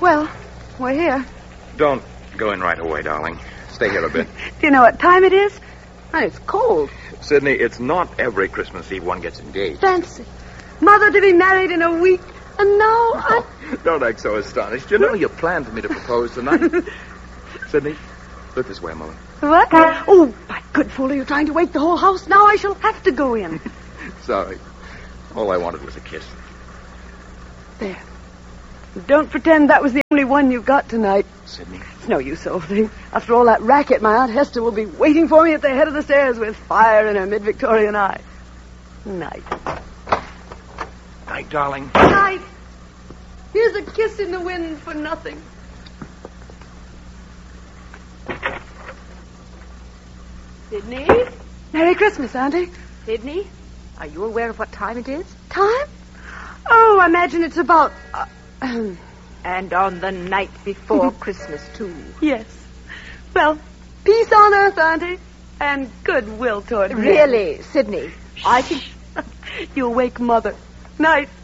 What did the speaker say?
Well, we're here. Don't go in right away, darling. Stay here a bit. Do you know what time it is? And it's cold. Sydney, it's not every Christmas Eve one gets engaged. Fancy. Mother to be married in a week. And now Don't act so astonished. You know you planned for me to propose tonight. Sydney, look this way, Mother. What? Oh, my good fool, are you trying to wake the whole house? Now I shall have to go in. Sorry. All I wanted was a kiss. There. Don't pretend that was the only one you got tonight. Sydney. It's no use, old thing. After all that racket, my Aunt Hester will be waiting for me at the head of the stairs with fire in her mid-Victorian eye. Night. Night, darling. Night. Here's a kiss in the wind for nothing. Sydney? Merry Christmas, Auntie. Sydney? Are you aware of what time it is? Time? Oh, I imagine it's about... And on the night before Christmas, too. Yes. Well, peace on earth, Auntie, and goodwill toward men. Really, Sydney, I think... You'll wake Mother. Night.